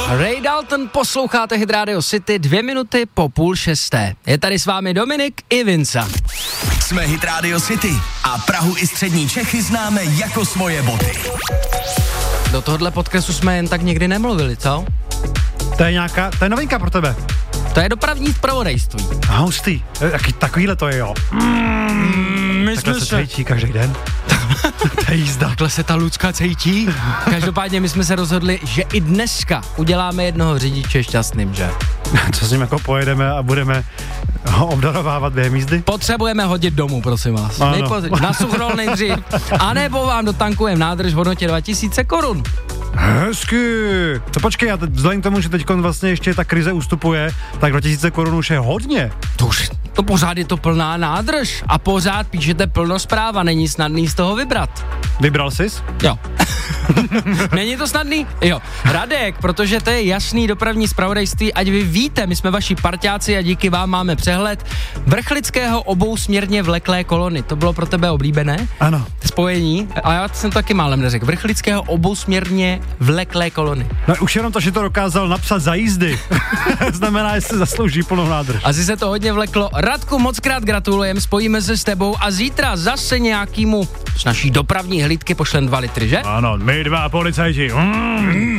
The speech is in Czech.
Ray Dalton, posloucháte Hit Radio City 2 minuty po 5:30. Je tady s vámi Dominik i Vinca. Jsme Hit Radio City a Prahu i střední Čechy známe jako svoje boty. Do tohohle podcastu jsme jen tak nikdy nemluvili, co? To je novinka pro tebe. To je dopravní zpravodajství. Hustý. Takovýhle to je, jo. Takhle se cítí každý den. To je jízda. Takhle se ta Lucka cítí. Každopádně my jsme se rozhodli, že i dneska uděláme jednoho řidiče šťastným, že? Co s ním jako pojedeme a budeme ho obdarovávat během jízdy? Potřebujeme hodit domů, prosím vás. Na suchrol nejdřív. A nebo vám dotankujeme nádrž v hodnotě 2000 korun. Hezky. To počkej, a vzhledem k tomu, že teď vlastně ještě ta krize ustupuje, tak 2000 korun už je hodně. To pořád je to plná nádrž a pořád píšete plnospráva, není snadný z toho vybrat. Vybral jsi? Jo. Není to snadný? Jo. Radek, protože to je jasný dopravní zpravodajství, ať vy víte, my jsme vaši parťáci a díky vám máme přehled vrchlického obousměrně vleklé kolony. To bylo pro tebe oblíbené? Ano. Spojení, a já jsem to taky málem neřekl, vrchlického obousměrně vleklé kolony. No už jenom to, že to dokázal napsat za jízdy, znamená, že se zaslouží plnou nádrž. Asi se to hodně vleklo. Radku, mockrát gratulujem, spojíme se s tebou a zítra zase nějakýmu z naší dopravní hlídky pošlem 2 litry, že? Ano, my 2 policajti.